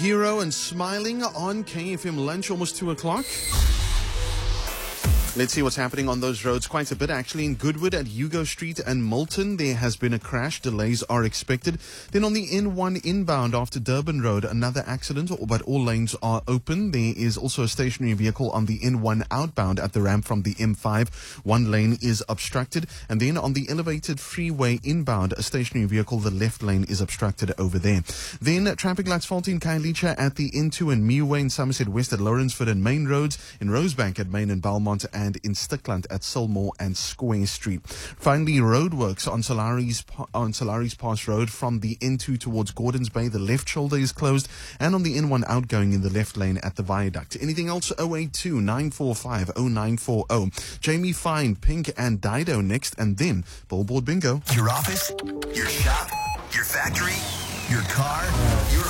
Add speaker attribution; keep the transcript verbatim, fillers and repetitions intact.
Speaker 1: Hero and Smiling on K F M Lunch, almost two o'clock. Let's see what's happening on those roads. Quite a bit, actually. In Goodwood at Hugo Street and Moulton, there has been a crash. Delays are expected. Then on the N one inbound after Durban Road, another accident, but all lanes are open. There is also a stationary vehicle on the N one outbound at the ramp from the M five. One lane is obstructed. And then on the elevated freeway inbound, a stationary vehicle, the left lane is obstructed over there. Then traffic lights faulty in Khayelitsha at the N two and Mewe in Somerset West at Lawrenceford and Main Roads, in Rosebank at Main and Belmont, and and in Stickland at Silmore and Square Street. Finally, roadworks on Solaris, on Solaris Pass Road from the N two towards Gordons Bay. The left shoulder is closed, and on the N one outgoing in the left lane at the viaduct. Anything else? oh eight two, nine four five, oh nine four oh. Jamie Fine, Pink and Dido next, and then Billboard Bingo.
Speaker 2: Your office, your shop, your factory, your car, your